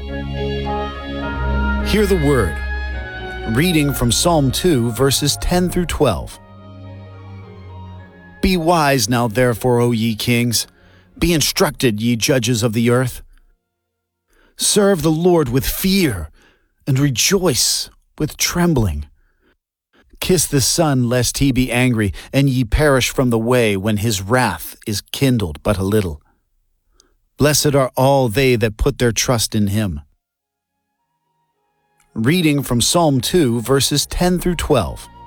Hear the word. Reading from Psalm 2, verses 10 through 12. Be wise now, therefore, O ye kings. Be instructed, ye judges of the earth. Serve the Lord with fear, and rejoice with trembling. Kiss the Son, lest he be angry, and ye perish from the way when his wrath is kindled but a little. Blessed are all they that put their trust in him. Reading from Psalm 2, verses 10 through 12.